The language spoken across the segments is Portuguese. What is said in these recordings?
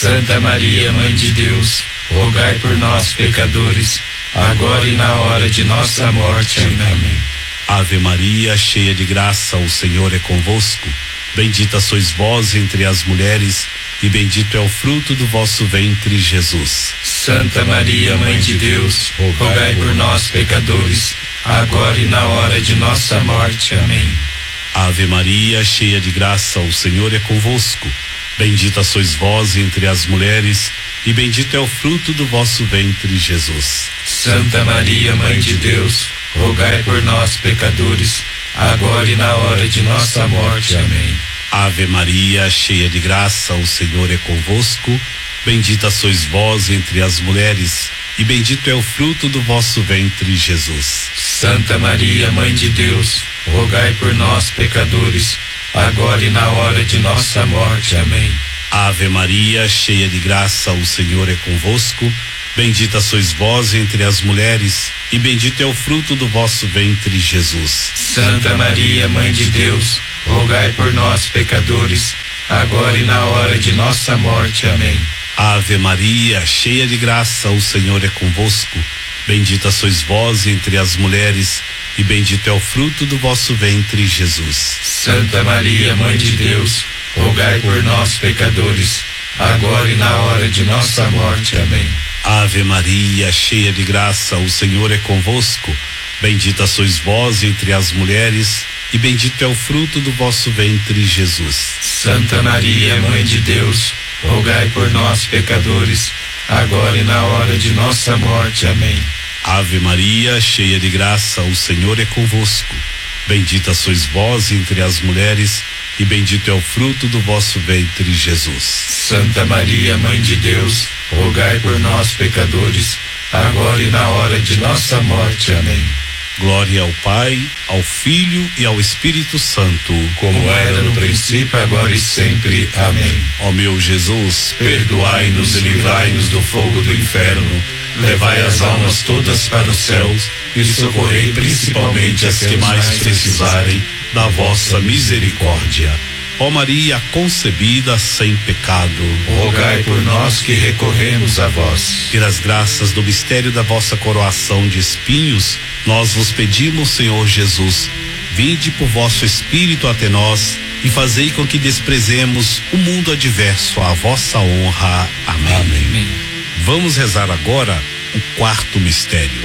Santa Maria, Mãe de Deus, rogai por nós, pecadores, agora e na hora de nossa morte. Amém. Ave Maria, cheia de graça, o Senhor é convosco. Bendita sois vós entre as mulheres, e bendito é o fruto do vosso ventre, Jesus. Santa Maria, Mãe de Deus, rogai por nós, pecadores, agora e na hora de nossa morte. Amém. Ave Maria, cheia de graça, o Senhor é convosco. Bendita sois vós entre as mulheres, e bendito é o fruto do vosso ventre, Jesus. Santa Maria, Mãe de Deus, rogai por nós, pecadores, agora e na hora de nossa morte. Amém. Ave Maria, cheia de graça, o Senhor é convosco. Bendita sois vós entre as mulheres, e bendito é o fruto do vosso ventre, Jesus. Santa Maria, Mãe de Deus, rogai por nós, pecadores, agora e na hora de nossa morte. Amém. Ave Maria, cheia de graça, o Senhor é convosco. Bendita sois vós entre as mulheres, e bendito é o fruto do vosso ventre, Jesus. Santa Maria, Mãe de Deus, rogai por nós, pecadores, agora e na hora de nossa morte. Amém. Ave Maria, cheia de graça, o Senhor é convosco. Bendita sois vós entre as mulheres, e bendito é o fruto do vosso ventre, Jesus. Santa Maria, Mãe de Deus, rogai por nós, pecadores, agora e na hora de nossa morte. Amém. Ave Maria, cheia de graça, o Senhor é convosco. Bendita sois vós entre as mulheres, e bendito é o fruto do vosso ventre, Jesus. Santa Maria, Mãe de Deus, rogai por nós, pecadores, agora e na hora de nossa morte. Amém. Ave Maria, cheia de graça, o Senhor é convosco. Bendita sois vós entre as mulheres, e bendito é o fruto do vosso ventre, Jesus. Santa Maria, Mãe de Deus, rogai por nós, pecadores, agora e na hora de nossa morte. Amém. Glória ao Pai, ao Filho e ao Espírito Santo, como era no princípio, agora e sempre. Amém. Ó meu Jesus, perdoai-nos e livrai-nos do fogo do inferno, levai as almas todas para os céus e socorrei principalmente as que mais precisarem da vossa misericórdia. Ó Maria concebida sem pecado, rogai por nós que recorremos a vós. Pelas graças do mistério da vossa coroação de espinhos, nós vos pedimos, Senhor Jesus, vinde por vosso Espírito até nós e fazei com que desprezemos o mundo adverso à vossa honra. Amém. Amém. Vamos rezar agora o quarto mistério.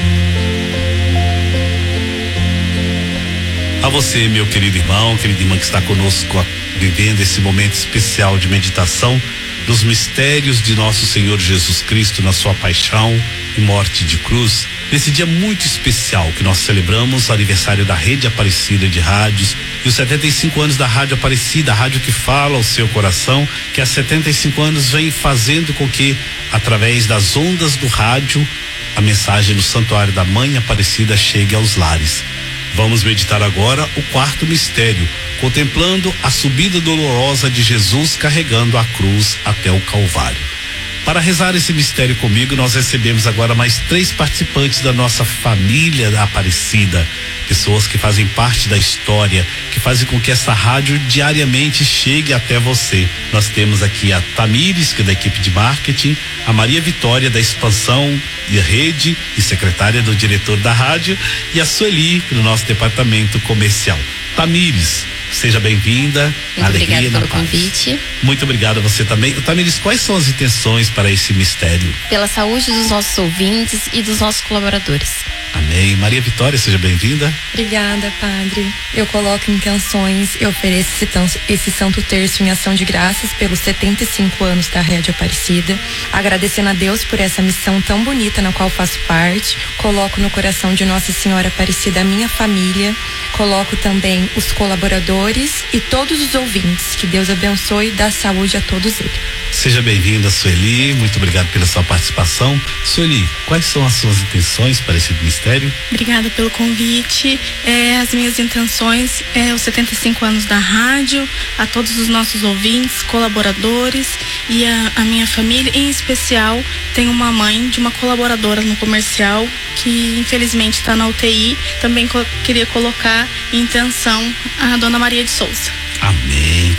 A você, meu querido irmão, querida irmã que está conosco vivendo esse momento especial de meditação dos mistérios de nosso Senhor Jesus Cristo na sua paixão e morte de cruz, nesse dia muito especial que nós celebramos o aniversário da Rede Aparecida de Rádios e os 75 anos da Rádio Aparecida, a rádio que fala ao seu coração, que há 75 anos vem fazendo com que, através das ondas do rádio, a mensagem do Santuário da Mãe Aparecida chegue aos lares. Vamos meditar agora o quarto mistério, contemplando a subida dolorosa de Jesus carregando a cruz até o Calvário. Para rezar esse mistério comigo, nós recebemos agora mais 3 participantes da nossa família da Aparecida, pessoas que fazem parte da história, que fazem com que essa rádio diariamente chegue até você. Nós temos aqui a Tamires, que é da equipe de marketing, a Maria Vitória, da expansão de rede e secretária do diretor da rádio, e a Sueli, do nosso departamento comercial. Tamires, seja bem-vinda. Muito obrigada pelo convite. Muito obrigado a você também. Tamires, quais são as intenções para esse mistério? Pela saúde dos nossos ouvintes e dos nossos colaboradores. Amém. Maria Vitória, seja bem-vinda. Obrigada, Padre. Eu coloco intenções, eu ofereço esse Santo Terço em ação de graças pelos 75 anos da Rede Aparecida, agradecendo a Deus por essa missão tão bonita na qual faço parte. Coloco no coração de Nossa Senhora Aparecida a minha família, coloco também os colaboradores e todos os ouvintes. Que Deus abençoe e dá saúde a todos eles. Seja bem-vinda, Sueli. Muito obrigado pela sua participação. Sueli, quais são as suas intenções para esse mistério? Obrigada pelo convite. As minhas intenções os 75 anos da rádio, a todos os nossos ouvintes, colaboradores e a minha família, em especial tenho uma mãe de uma colaboradora no comercial que infelizmente está na UTI. Também queria colocar em intenção a dona Maria de Souza. Amém.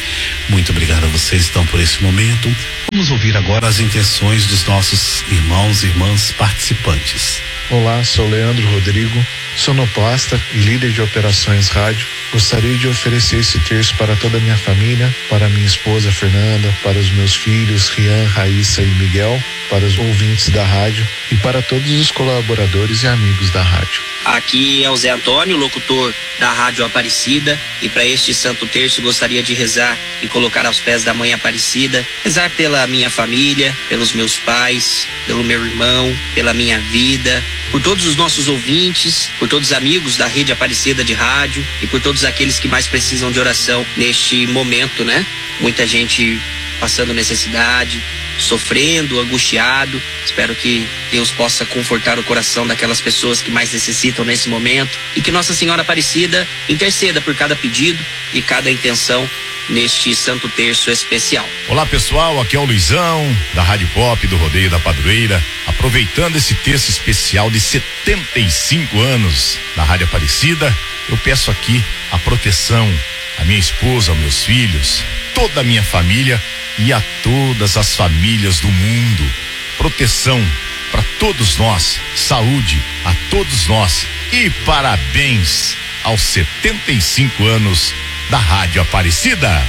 Muito obrigado a vocês então por esse momento. Vamos ouvir agora as intenções dos nossos irmãos e irmãs participantes. Olá, sou Leandro Rodrigo, sonoplasta e líder de operações rádio. Gostaria de oferecer esse terço para toda a minha família, para minha esposa Fernanda, para os meus filhos Rian, Raíssa e Miguel, para os ouvintes da rádio e para todos os colaboradores e amigos da rádio. Aqui é o Zé Antônio, locutor da Rádio Aparecida, e para este Santo Terço gostaria de rezar e colocar aos pés da Mãe Aparecida, rezar pela minha família, pelos meus pais, pelo meu irmão, pela minha vida, por todos os nossos ouvintes, por todos os amigos da Rede Aparecida de Rádio e por todos aqueles que mais precisam de oração neste momento, né? Muita gente passando necessidade, sofrendo, angustiado. Espero que Deus possa confortar o coração daquelas pessoas que mais necessitam nesse momento e que Nossa Senhora Aparecida interceda por cada pedido e cada intenção neste Santo Terço especial. Olá pessoal, aqui é o Luizão da Rádio Pop do Rodeio da Padroeira, aproveitando esse terço especial de 75 anos da Rádio Aparecida. Eu peço aqui a proteção à minha esposa, aos meus filhos, toda a minha família e a todas as famílias do mundo. Proteção para todos nós, saúde a todos nós e parabéns aos 75 anos da Rádio Aparecida.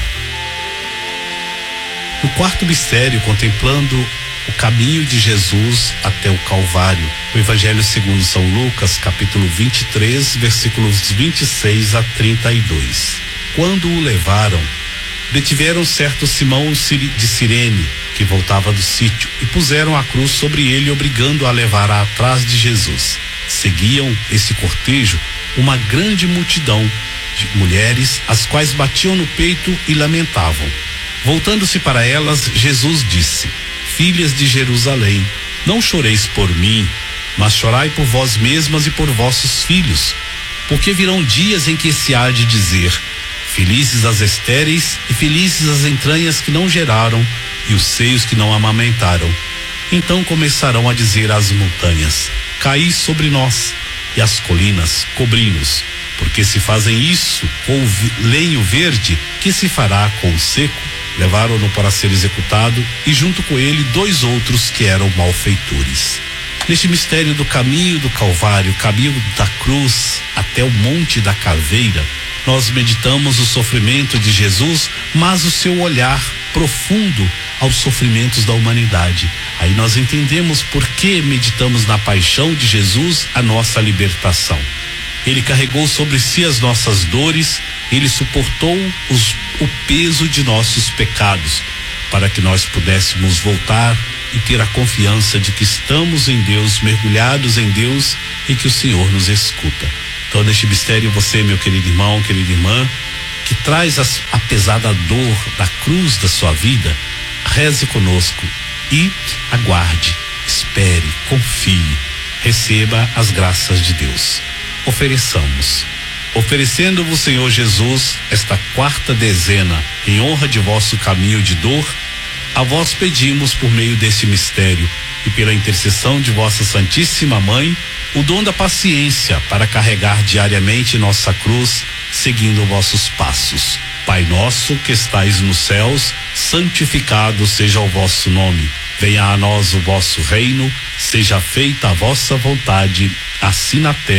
No quarto mistério, contemplando o caminho de Jesus até o Calvário, o Evangelho segundo São Lucas, capítulo 23, versículos 26 a 32. Quando o levaram, detiveram certo Simão de Cirene, que voltava do sítio, e puseram a cruz sobre ele, obrigando-o a levar atrás de Jesus. Seguiam esse cortejo uma grande multidão de mulheres, as quais batiam no peito e lamentavam. Voltando-se para elas, Jesus disse: Filhas de Jerusalém, não choreis por mim, mas chorai por vós mesmas e por vossos filhos, porque virão dias em que se há de dizer: felizes as estéreis e felizes as entranhas que não geraram e os seios que não amamentaram. Então começarão a dizer às montanhas: caí sobre nós, e às colinas: cobri-nos. Porque se fazem isso com o lenho verde, que se fará com o seco? Levaram-no para ser executado, e junto com ele 2 outros que eram malfeitores. Neste mistério do caminho do Calvário, caminho da cruz até o Monte da Caveira, nós meditamos o sofrimento de Jesus, mas o seu olhar profundo aos sofrimentos da humanidade. Aí nós entendemos por que meditamos na paixão de Jesus a nossa libertação. Ele carregou sobre si as nossas dores, ele suportou o peso de nossos pecados, para que nós pudéssemos voltar e ter a confiança de que estamos em Deus, mergulhados em Deus, e que o Senhor nos escuta. Então, neste mistério, você, meu querido irmão, querida irmã, que traz a pesada dor da cruz da sua vida, reze conosco e aguarde, espere, confie, receba as graças de Deus. Ofereçamos. Oferecendo-vos, Senhor Jesus, esta 4ª dezena em honra de vosso caminho de dor, a vós pedimos por meio deste mistério e pela intercessão de vossa Santíssima Mãe, o dom da paciência para carregar diariamente nossa cruz, seguindo vossos passos. Pai nosso que estais nos céus, santificado seja o vosso nome. Venha a nós o vosso reino, seja feita a vossa vontade, assim na terra